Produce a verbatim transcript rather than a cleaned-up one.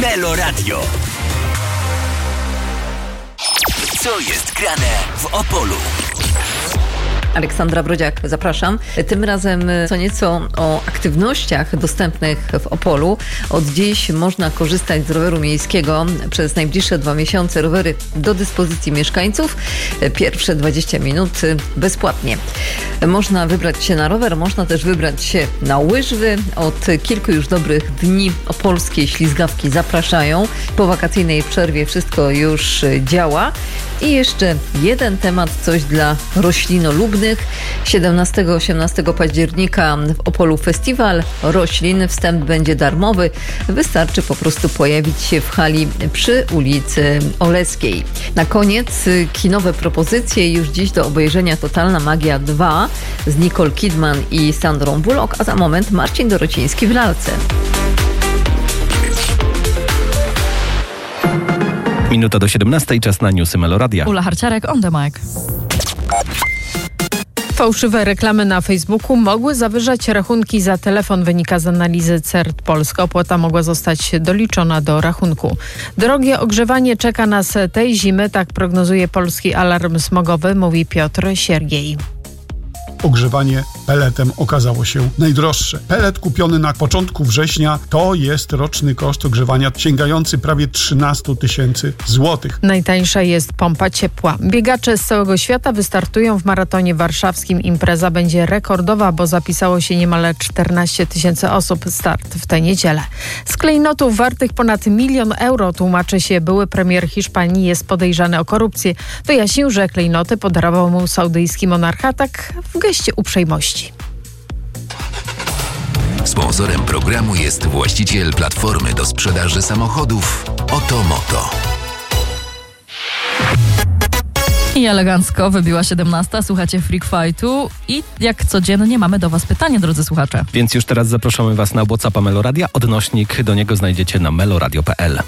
Melo Radio. Co jest grane w Opolu? Aleksandra Brodziak, zapraszam. Tym razem co nieco o aktywnościach dostępnych w Opolu. Od dziś można korzystać z roweru miejskiego. Przez najbliższe dwa miesiące rowery do dyspozycji mieszkańców. Pierwsze dwadzieścia minut bezpłatnie. Można wybrać się na rower, można też wybrać się na łyżwy. Od kilku już dobrych dni opolskie ślizgawki zapraszają. Po wakacyjnej przerwie wszystko już działa. I jeszcze jeden temat, coś dla roślinolubnych. siedemnastego osiemnastego października w Opolu festiwal roślin. Wstęp będzie darmowy. Wystarczy po prostu pojawić się w hali przy ulicy Oleskiej. Na koniec kinowe propozycje. Już dziś do obejrzenia Totalna Magia dwa z Nicole Kidman i Sandrą Bullock, a za moment Marcin Dorociński w lalce. Minuta do siedemnastej, czas na newsy Melo Radia. Ula Harciarek, on the mic. Fałszywe reklamy na Facebooku mogły zawyżać rachunki za telefon, wynika z analizy C E R T Polska. Opłata mogła zostać doliczona do rachunku. Drogie ogrzewanie czeka nas tej zimy, tak prognozuje Polski Alarm Smogowy, mówi Piotr Siergiej. Ogrzewanie peletem okazało się najdroższe. Pelet kupiony na początku września to jest roczny koszt ogrzewania sięgający prawie trzynaście tysięcy złotych. Najtańsza jest pompa ciepła. Biegacze z całego świata wystartują w maratonie warszawskim. Impreza będzie rekordowa, bo zapisało się niemal czternaście tysięcy osób. Start w tę niedzielę. Z klejnotów wartych ponad milion euro, tłumaczy się były premier Hiszpanii, jest podejrzany o korupcję. Wyjaśnił, że klejnoty podarował mu saudyjski monarcha, tak w geście uprzejmości. Sponsorem programu jest właściciel platformy do sprzedaży samochodów Otomoto. I elegancko wybiła siedemnasta, słuchacie Freak Fightu i jak codziennie mamy do Was pytanie, drodzy słuchacze. Więc już teraz zapraszamy Was na WhatsAppa Melo Radia. Odnośnik do niego znajdziecie na meloradio kropka p l.